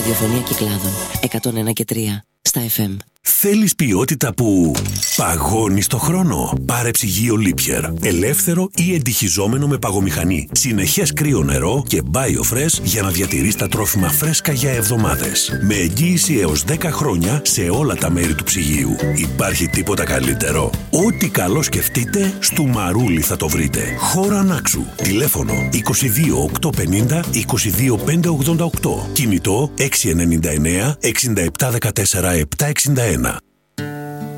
ραδιοφωνία Κυκλάδων 101 και 3 στα FM. Θέλεις ποιότητα που παγώνει στο χρόνο? Πάρε ψυγείο Liebherr. Ελεύθερο ή εντυχιζόμενο με παγομηχανή. Συνεχές κρύο νερό και BioFresh για να διατηρείς τα τρόφιμα φρέσκα για εβδομάδες. Με εγγύηση έως 10 χρόνια σε όλα τα μέρη του ψυγείου. Υπάρχει τίποτα καλύτερο? Ό,τι καλό σκεφτείτε, στο Μαρούλι θα το βρείτε. Χώρα Νάξου. Τηλέφωνο 22 850 22 588. Κινητό 699 67 14 761.